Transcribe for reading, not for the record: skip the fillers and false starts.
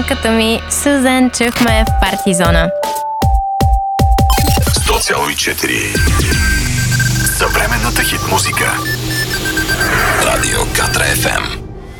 Като ми Сузан чухме в Партизона. 100,4 Съвременната хит музика. Радио Катра FM.